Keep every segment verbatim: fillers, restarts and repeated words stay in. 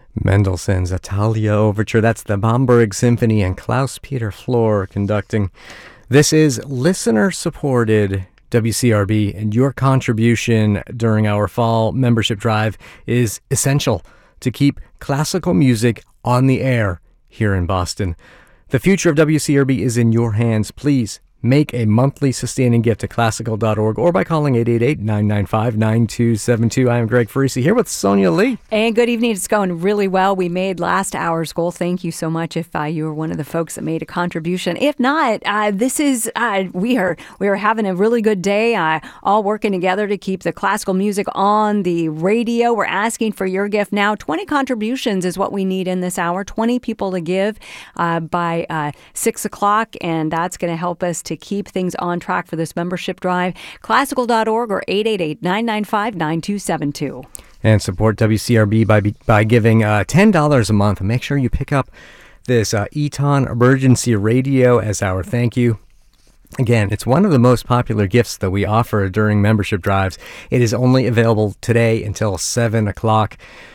Mendelssohn's Italia Overture. That's the Bamberg Symphony and Klaus-Peter Flor conducting. This is listener-supported W C R B, and your contribution during our fall membership drive is essential to keep classical music on the air here in Boston. The future of W C R B is in your hands. Please make a monthly sustaining gift to classical dot org or by calling eight eight eight, nine nine five, nine two seven two. I am Greg Farisi here with Sonia Lee. And good evening. It's going really well. We made last hour's goal. Thank you so much if uh, you were one of the folks that made a contribution. If not, uh, this is, uh, we are we are having a really good day, uh, all working together to keep the classical music on the radio. We're asking for your gift now. twenty contributions is what we need in this hour. twenty people to give uh, by uh, six o'clock, and that's going to help us to keep things on track for this membership drive. classical dot org or eight eight eight, nine nine five, nine two seven two. And support W C R B by by giving uh, ten dollars a month. Make sure you pick up this uh, Eton Emergency Radio as our thank you. Again, it's one of the most popular gifts that we offer during membership drives. It is only available today until seven o'clock.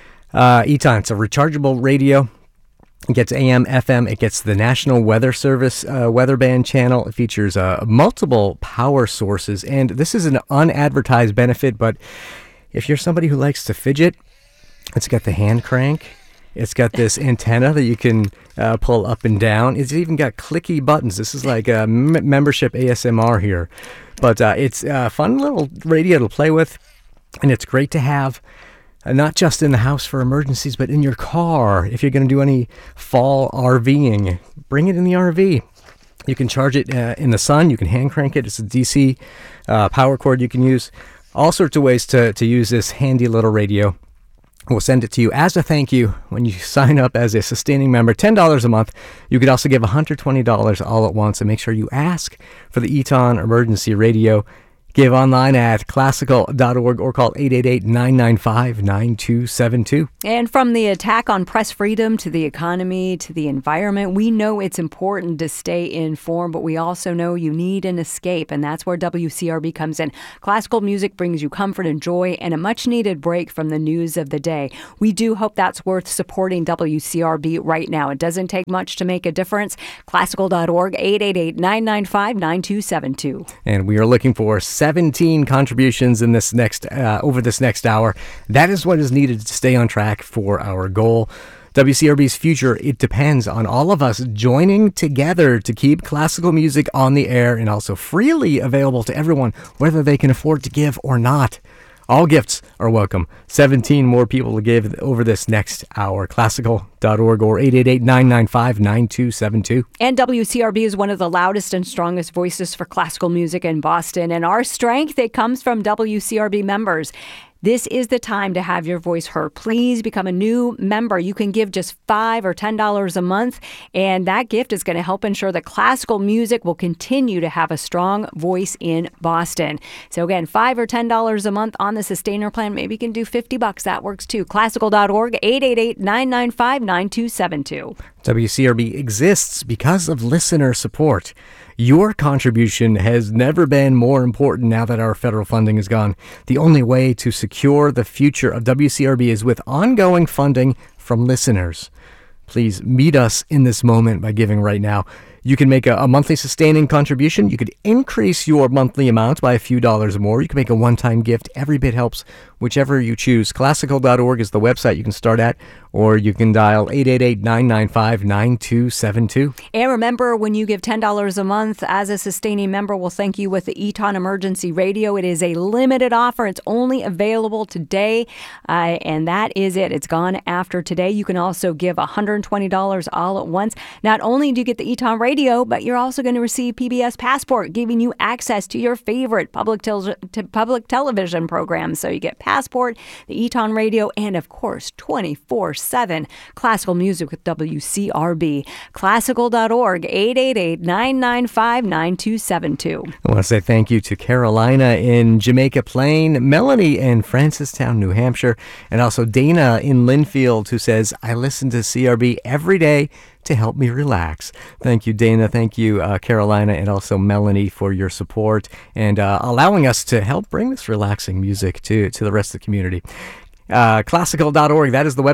Uh, Eton, it's a rechargeable radio. It gets A M, F M. It gets the National Weather Service uh, weather band channel. It features uh, multiple power sources. And this is an unadvertised benefit, but if you're somebody who likes to fidget, it's got the hand crank. It's got this antenna that you can uh, pull up and down. It's even got clicky buttons. This is like a m- membership A S M R here. But uh, it's a fun little radio to play with, and it's great to have. Uh, not just in the house for emergencies, but in your car. If you're going to do any fall RVing, bring it in the R V. You can charge it uh, in the sun. You can hand crank it. It's a D C uh, power cord you can use. All sorts of ways to, to use this handy little radio. We'll send it to you as a thank you when you sign up as a sustaining member, ten dollars a month. You could also give one hundred twenty dollars all at once, and make sure you ask for the Eton Emergency Radio. Give online at classical dot org or call eight eight eight, nine nine five, nine two seven two. And from the attack on press freedom to the economy to the environment, we know it's important to stay informed, but we also know you need an escape, and that's where W C R B comes in. Classical music brings you comfort and joy and a much-needed break from the news of the day. We do hope that's worth supporting W C R B right now. It doesn't take much to make a difference. classical dot org, eight eight eight, nine nine five, nine two seven two. And we are looking for seventeen contributions in this next uh, over this next hour. That is what is needed to stay on track for our goal. W C R B's future, it depends on all of us joining together to keep classical music on the air and also freely available to everyone, whether they can afford to give or not. All gifts are welcome. seventeen more people to give over this next hour. classical dot org or eight eight eight, nine nine five, nine two seven two. And W C R B is one of the loudest and strongest voices for classical music in Boston. And our strength, it comes from W C R B members. This is the time to have your voice heard. Please become a new member. You can give just five dollars or ten dollars a month, and that gift is going to help ensure that classical music will continue to have a strong voice in Boston. So again, five dollars or ten dollars a month on the Sustainer plan. Maybe you can do fifty bucks. That works too. classical dot org, eight eight eight, nine nine five, nine two seven two. W C R B exists because of listener support. Your contribution has never been more important now that our federal funding is gone. The only way to secure the future of W C R B is with ongoing funding from listeners. Please meet us in this moment by giving right now. You can make a, a monthly sustaining contribution. You could increase your monthly amount by a few dollars more. You can make a one-time gift. Every bit helps, whichever you choose. classical dot org is the website you can start at, or you can dial eight eight eight, nine nine five, nine two seven two. And remember, when you give ten dollars a month as a sustaining member, we'll thank you with the Eton Emergency Radio. It is a limited offer. It's only available today, uh, and that is it. It's gone after today. You can also give one hundred twenty dollars all at once. Not only do you get the Eton Radio, but you're also going to receive P B S Passport, giving you access to your favorite public, tel- to public television programs. So you get Passport, the Eton Radio, and of course, twenty-four seven classical music with W C R B. classical dot org, eight eight eight, nine nine five, nine two seven two. I want to say thank you to Carolina in Jamaica Plain, Melanie in Francistown, New Hampshire, and also Dana in Linfield, who says, I listen to C R B every day to help me relax. Thank you, Dana. Thank you, uh, Carolina, and also Melanie for your support and uh, allowing us to help bring this relaxing music to, to the rest of the community. Uh, classical dot org, that is the website.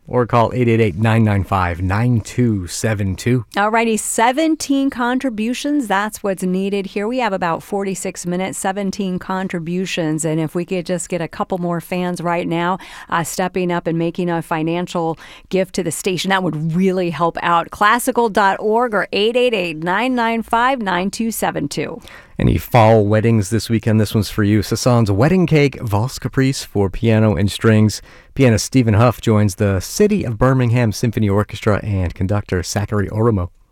or call eight eight eight, nine nine five, nine two seven two. All righty, seventeen contributions. That's what's needed here. We have about forty-six minutes, seventeen contributions. And if we could just get a couple more fans right now uh, stepping up and making a financial gift to the station, that would really help out. Classical dot org or eight eight eight, nine nine five, nine two seven two. Any fall weddings this weekend? This one's for you. Sasan's Wedding Cake Valse Caprice for piano and strings. Pianist Stephen Huff joins the City of Birmingham Symphony Orchestra and conductor Zachary Oromo.